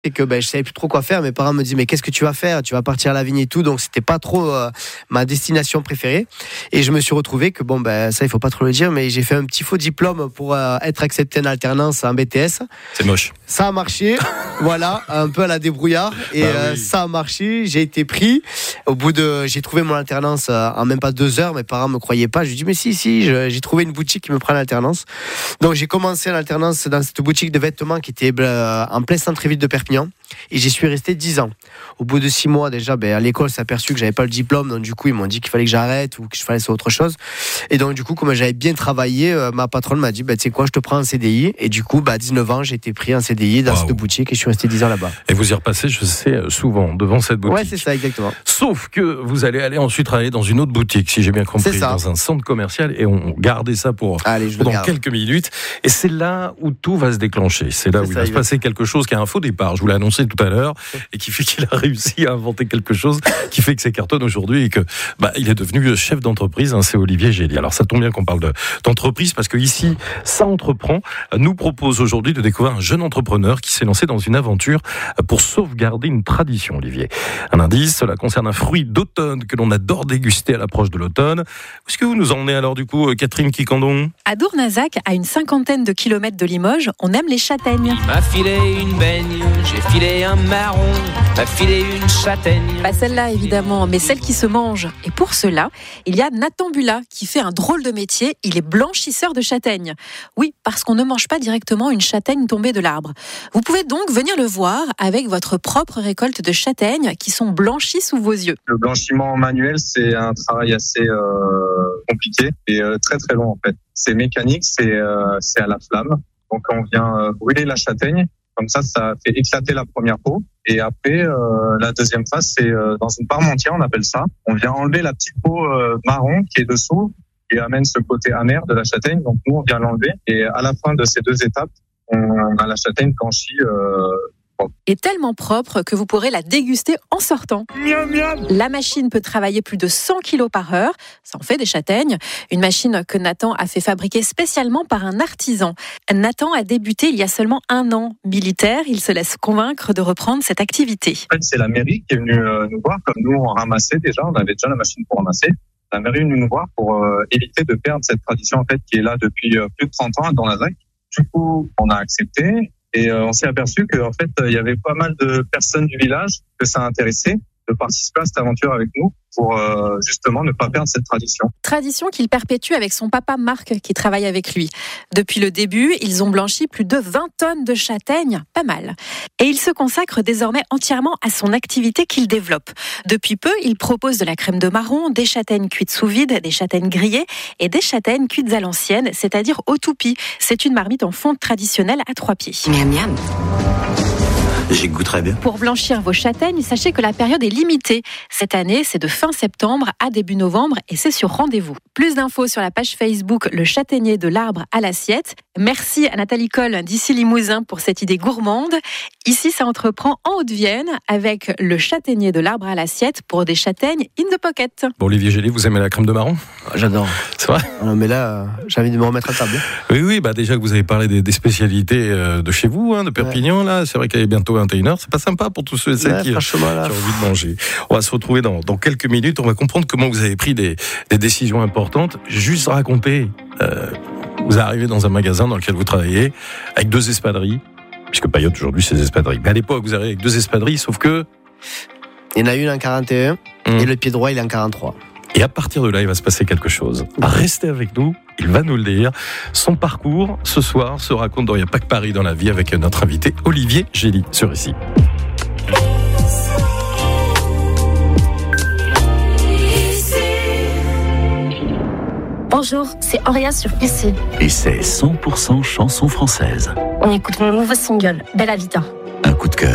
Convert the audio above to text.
c'est que je savais plus trop quoi faire. Mes parents me disaient mais qu'est-ce que tu vas faire? Tu vas partir à la vigne et tout. Donc c'était pas trop ma destination préférée. Et je me suis retrouvé que ça il faut pas trop le dire, mais j'ai fait un petit faux diplôme pour être accepté en alternance en BTS. C'est moche. Ça a marché, voilà, un peu à la débrouillard. Et ça a marché. J'ai été pris. J'ai trouvé mon alternance en même pas 2 heures. Mes parents me croyaient pas. Je lui ai dit mais si, j'ai trouvé une boutique qui me prend l'alternance. Donc j'ai commencé l'alternance dans cette boutique de vêtements qui était en plein centre-ville de Perpignan. Et j'y suis resté 10 ans. Au bout de 6 mois déjà, à l'école, s'est aperçu que j'avais pas le diplôme, donc du coup ils m'ont dit qu'il fallait que j'arrête ou que je fasse autre chose. Et donc du coup, comme j'avais bien travaillé, ma patronne m'a dit tu sais quoi, je te prends en CDI. Et du coup, à 19 ans, j'ai été pris en CDI dans cette boutique et je suis resté 10 ans là-bas. Et vous y repassez, je sais, souvent devant cette boutique. Ouais, c'est ça, exactement. Sauf que vous allez aller ensuite travailler dans une autre boutique, si j'ai bien compris, dans un centre commercial, et on gardait ça pendant quelques minutes. Et c'est là où tout va se déclencher. C'est là où il va se passer quelque chose qui a un faux départ. Je vous l'ai annoncé tout à l'heure, et qui fait qu'il a réussi à inventer quelque chose qui fait que c'est cartonne aujourd'hui et que il est devenu chef d'entreprise. C'est Olivier Gély. Alors ça tombe bien qu'on parle d'entreprise parce que ici, Ça entreprend nous propose aujourd'hui de découvrir un jeune entrepreneur qui s'est lancé dans une aventure pour sauvegarder une tradition. Olivier, un indice, cela concerne un fruit d'automne que l'on adore déguster à l'approche de l'automne. Où est-ce que vous nous emmenez alors du coup, Catherine Kikandon? À Dournazac, à une 50aine de kilomètres de Limoges, on aime les châtaignes. Il m'a filé une baigne, j'ai filé un marron, m'a filé une châtaigne. Pas celle-là évidemment, mais celle qui se mange. Et pour cela, il y a Nathan Bula qui fait un drôle de métier, il est blanchisseur de châtaignes. Oui, parce qu'on ne mange pas directement une châtaigne tombée de l'arbre. Vous pouvez donc venir le voir avec votre propre récolte de châtaignes qui sont blanchies sous vos yeux. Le blanchiment manuel, c'est un travail assez compliqué et très très long en fait. C'est mécanique, c'est à la flamme. Donc on vient brûler la châtaigne. Comme ça fait éclater la première peau. Et après, la deuxième phase, c'est dans une parmentière, on appelle ça. On vient enlever la petite peau marron qui est dessous et amène ce côté amer de la châtaigne. Donc nous, on vient l'enlever. Et à la fin de ces 2 étapes, on a la châtaigne blanchie est tellement propre que vous pourrez la déguster en sortant. Miam, miam. La machine peut travailler plus de 100 kg par heure. Ça en fait des châtaignes. Une machine que Nathan a fait fabriquer spécialement par un artisan. Nathan a débuté il y a seulement 1 an. Militaire, il se laisse convaincre de reprendre cette activité. En fait, c'est la mairie qui est venue nous voir. Comme nous, on ramassait déjà. On avait déjà la machine pour ramasser. La mairie est venue nous voir pour éviter de perdre cette tradition en fait qui est là depuis plus de 30 ans à Dournazac. Du coup, on a accepté. Et on s'est aperçu qu'en fait, il y avait pas mal de personnes du village que ça intéressait de participer à cette aventure avec nous pour justement ne pas perdre cette tradition. Tradition qu'il perpétue avec son papa Marc qui travaille avec lui. Depuis le début, ils ont blanchi plus de 20 tonnes de châtaignes, pas mal. Et il se consacre désormais entièrement à son activité qu'il développe. Depuis peu, il propose de la crème de marron, des châtaignes cuites sous vide, des châtaignes grillées et des châtaignes cuites à l'ancienne, c'est-à-dire au toupie. C'est une marmite en fonte traditionnelle à 3 pieds. Miam miam. J'y goûte très bien. Pour blanchir vos châtaignes, sachez que la période est limitée. Cette année, c'est de fin septembre à début novembre et c'est sur rendez-vous. Plus d'infos sur la page Facebook Le Châtaignier de l'arbre à l'assiette. Merci à Nathalie Coll d'ici Limousin pour cette idée gourmande. Ici, ça entreprend en Haute-Vienne avec Le Châtaignier de l'arbre à l'assiette pour des châtaignes in the pocket. Bon, Olivier Gély, vous aimez la crème de marron? J'adore. C'est vrai? Non, mais là, j'ai envie de me remettre à table. Oui, déjà que vous avez parlé des spécialités de chez vous, de Perpignan, là, c'est vrai qu'il y a bientôt 21h, c'est pas sympa pour tous ceux et celles qui ont envie de manger. On va se retrouver dans quelques minutes, on va comprendre comment vous avez pris des décisions importantes. Juste raconter, vous arrivez dans un magasin dans lequel vous travaillez, avec 2 espadrilles, puisque Payotte aujourd'hui c'est des espadrilles, mais à l'époque vous arrivez avec 2 espadrilles, sauf que... Il y en a une en 41 et le pied droit il est en 43. Et à partir de là, il va se passer quelque chose. Restez avec nous, il va nous le dire. Son parcours, ce soir, se raconte dans Il n'y a pas que Paris dans la vie avec notre invité Olivier Gély sur ici. Bonjour, c'est Auréa sur ICI. Et c'est 100% chanson française. On écoute mon nouveau single, Bella Vita. Un coup de cœur.